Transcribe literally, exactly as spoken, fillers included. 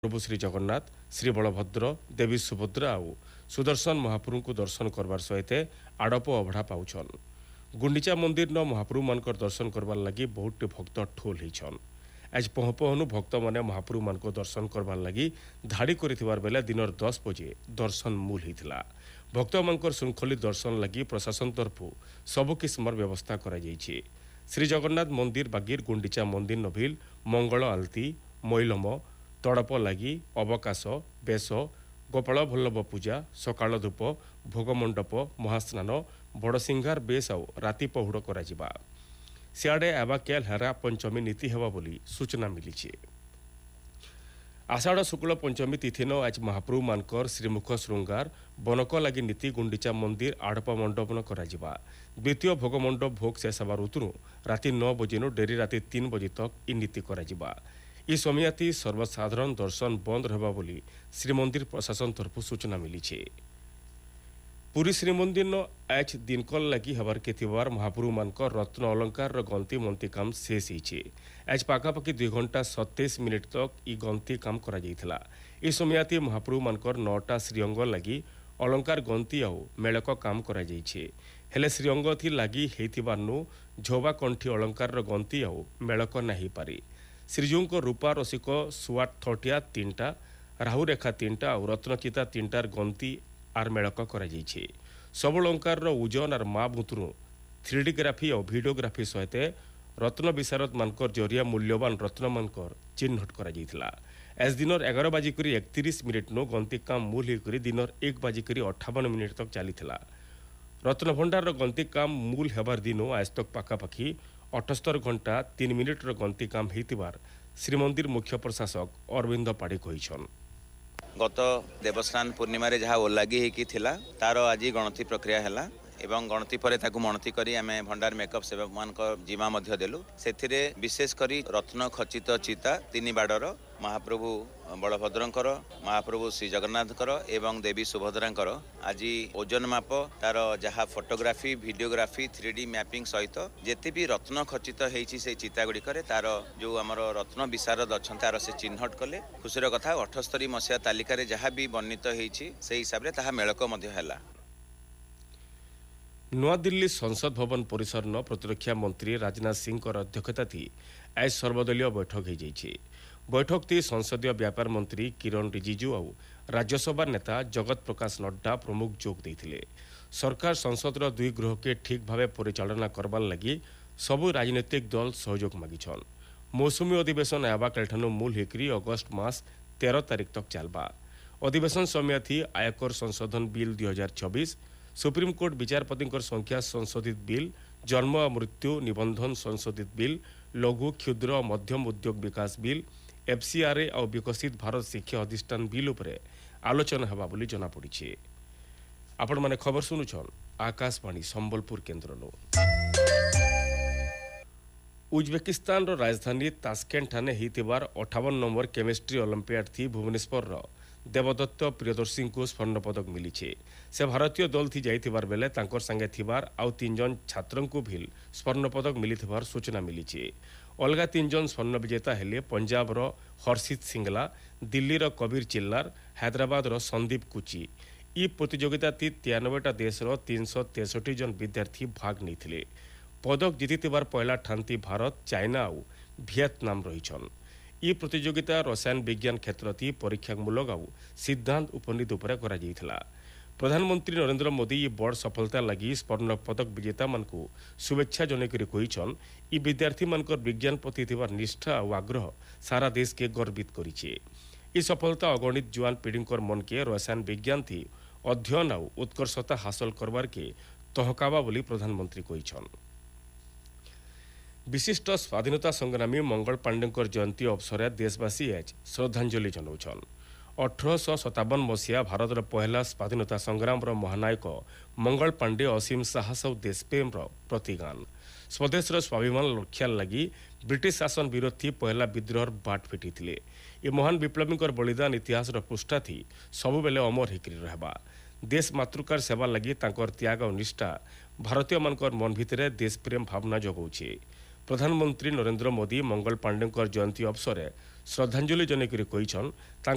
प्रभु श्री जगन्नाथ श्री बलभद्र देवी सुभद्रा और सुदर्शन महाप्रभु को दर्शन करबार सहित आड़प अभढ़ा पाउछन। गुंडीचा मंदिर न महाप्रभु मानकर दर्शन करबार लगी बहुत भक्त ठोल होइछन। आज पहपहनु भक्त माने महाप्रभु मान को दर्शन करबार लगी धाड़ी करिथिबार बेले दिनर दस बजे दर्शन मूल होइथिला। भक्त मानकर श्रृंखलित दर्शन लगी प्रशासन तरफु सबु किस्मर व्यवस्था करा जाइछि। श्री जगन्नाथ मंदिर बागिर गुंडीचा मंदिर नभिल मंगल आलती मैलम तड़प लगी अवकाश बेश गोपाल वल्लभ पूजा सकाल धूप भोगमंडप महास्नान बड़सिंगार बेश आउ राति पहुड़ करा जिबा। सियाड़े आबाकेल हेरा पंचमी नीति हेबा बोली सूचना मिली। आषाढ़ शुक्ल पंचमी तिथि न आज महाप्रभु मानकर श्रीमुख श्रृंगार बनक लगी नीति गुंडीचा मंदिर आड़प मंडपन करा जिबा। द्वितीय भोगमंडप भोग शेष हवा ऋतु राति नौ बजे डेरी राति तीन बजे तक इ नीति करा जिबा। इ समयाति सर्वसाधारण दर्शन बंद रहबा बोली श्रीमंदिर प्रशासन तरफ सूचना मिली। पुरी श्रीमंदिर न आज दिनकल लगी हबार के थिबार महाप्रभु मानकर रत्न अलंकार गंती मंती काम शेष होइछे। आज पाखापाखि दुई घंटा सत्ताईस मिनिट तक इ गंती काम करा जाइथिला। इ समयाति महाप्रभु मानकर नौटा श्रीअंग लगी अलंकार गंती आउ मेलक काम करा जाइछे। हेले श्रीअंग थी लगी हेइथिबारनु झोबा कंठी अलंकार गंती आउ मेलक नाही पारी। श्रीजू को रूपा रसिक सुआट थटिया तीनटा राहु रेखा तीनटा और रत्नचिता तीनटार गंती आर मेलक करा जाइछे। सब अलंकार ओजन आर मा भूतरु थ्री ग्राफी और भिडियोग्राफी सहित रत्न विशारद मानकर जरिया मूल्यवान रत्न मानकर चिन्हट करा जाइथिला। एस दिनर एगार बाजिक एकतीस मिनिट नो गंती काम मूल होकर दिनर एक बाजिक अठावन मिनिट तक चलीथिला। रत्न भंडार गंती काम मूल हेबार दिन आज तक पाखापाखि अठहत्तर घंटा तीन मिनिट गंती काम हेतिबार श्रीमंदिर मुख्य प्रशासक अरविंद पाढ़ी कहिछन। गत देवस्नान पूर्णिमा रे जहाँ ओलागी होगी थिला तार आज गणति प्रक्रिया हैला एवं गणति पर ताकू मणति करी आमे भंडार मेकअप सेवक मान जिमा मध्य देलु। सेथिरे विशेष करी रत्न खचित चिता तीन बाडर महाप्रभु बलभद्रंकर महाप्रभु श्री जगन्नाथकर एवं देवी सुभद्रांकर आज ओजन माप तार जहाँ photography videography three D mapping सहित जेते भी रत्न खचित होइछि से चिता गुड़ी करे तार जो आमर रत्न विशारद अच्छा तार से चिन्हट कले। खुशीर कथा अठस्तरी मसीहा तालिका रे जहाँ भी वर्णित होइछि से हिसाब रे ताहा मेलक मध्य हैला। नूआदिल्ली संसद भवन परिसर न प्रतिरक्षा मंत्री राजनाथ सिंह अध्यक्षता थी आज सर्वदलीय बैठक हो जाइए। बैठक थी संसदीय व्यापार मंत्री किरण रिजिजू और राज्यसभा नेता जगत प्रकाश नड्डा प्रमुख जोग देते। सरकार संसदर दुई गृह के ठीक भाव परिचालना करबार लगी सबु राजनीतिक दल सहयोग मागिछन। मौसुमी अधिवेशन आवाकालठानु मूल होकर अगस्ट मास तेरह तारिख तक चलबा। अधिवेशन समय थी आयकर संशोधन बिल दुई हजार छब्बीस सुप्रीमकोर्ट विचारपति संख्या संशोधित बिल जन्म और मृत्यु निबंधन संशोधित बिल लघु क्षुद्र और मध्यम उद्योग विकास बिल एफसीआरए और विकसित भारत शिक्षा अधिष्ठान बिल उपरे आलोचना हेबा बोली जना पड़ी। आपण माने खबर सुनुछन आकाशवाणी संबलपुर केन्द्र। उज्बेकिस्तान रो राजधानी तास्केंट ठाने हितिबार अठावन नंबर केमिस्ट्री ओलंपियाड थी भुवनेश्वर रो देवदत्त प्रियदर्शी को स्वर्ण पदक मिली। से भारतीय दल थी जाइथिबार बेले तांकर संगे थिबार आउ तीन जन छात्रन को भी स्वर्ण पदक मिली थिबार सूचना मिली। अलगा तीन जन स्वर्ण विजेता हेले पंजाब रो हर्षित सिंगला दिल्ली रो कबीर चिल्लार हैदराबाद रो संदीप कुची। इ प्रतियोगिता ती तिरानबेटा देश रो तीन सौ तेसठी जन विद्यार्थी भाग नहीं। पदक जीतिथिबार पहला ठान्ती भारत चाइना और वियतनाम रहीछन। इ प्रतियोगिता रसायन विज्ञान क्षेत्र थी परीक्षामूलक और सिद्धांत उपनीत उपर करा जाइथिला। प्रधानमंत्री नरेंद्र मोदी ये बड़ सफलता लगी स्वर्ण पदक विजेता मान को शुभेच्छा जनकरी कहिछन। इ विद्यार्थी मानकर विज्ञान प्रति थिबार निष्ठा और आग्रह सारा देश के गर्वित करिछे। इ सफलता अगणित जुआन पीढ़ी मन के रसायन विज्ञान थी अध्ययन और उत्कर्षता हासिल करबार के तहकावा बोली प्रधानमंत्री कहिछन। विशिष्ट स्वाधीनता संग्रामी मंगल पांडेकर जयंती अवसर देशवासी आज श्रद्धांजलि जनाउछन। अठरश सतावन मसीहा भारत पहला स्वाधीनता संग्राम महानायक मंगल पांडे असीम साहस और देशप्रेम प्रतिगान स्वदेश स्वाभिमान रक्षा लगी ब्रिटिश शासन विरोध थी पहला विद्रोह बाट फिटी थे। ये महान विप्लवी बलिदान इतिहास पृष्ठा थी सबुबेले अमर होकर रहबा। देश मातृकार सेवा लगी तांकर त्याग और निष्ठा भारतीय मानकर मन भितर देशप्रेम भावना जगाउछे। प्रधानमंत्री नरेंद्र मोदी मंगल पांडेकर जयंती अवसर श्रद्धांजलि जनकरी कहिछन।